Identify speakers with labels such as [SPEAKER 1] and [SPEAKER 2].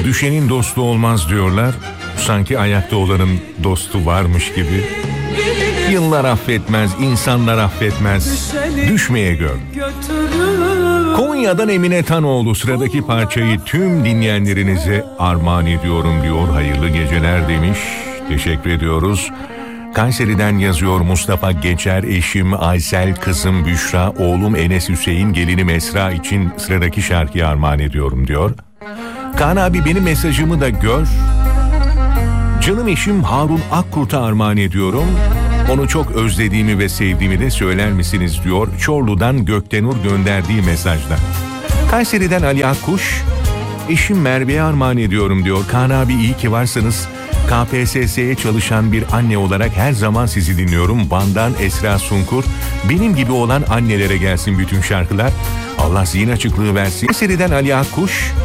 [SPEAKER 1] Düşenin dostu olmaz diyorlar. Sanki ayakta olanın dostu varmış gibi. Yıllar affetmez, insanlar affetmez. Düşmeye gör. Konya'dan Emine Tanoğlu sıradaki parçayı tüm dinleyenlerinize armağan ediyorum diyor. Hayırlı geceler demiş. Teşekkür ediyoruz. Kayseri'den yazıyor Mustafa Geçer, eşim Aysel, kızım Büşra, oğlum Enes Hüseyin, gelinim Esra için sıradaki şarkıyı armağan ediyorum diyor. Kaan abi benim mesajımı da gör. Canım eşim Harun Akkurt'a armağan ediyorum. Onu çok özlediğimi ve sevdiğimi de söyler misiniz diyor. Çorlu'dan Göktenur gönderdiği mesajda. Kayseri'den Ali Akkuş, eşim Merve'ye armağan ediyorum diyor. Kaan abi iyi ki varsınız. KPSS'ye çalışan bir anne olarak her zaman sizi dinliyorum. Van'dan Esra Sunkur. Benim gibi olan annelere gelsin bütün şarkılar. Allah zihin açıklığı versin. Kayseri'den Ali Akkuş,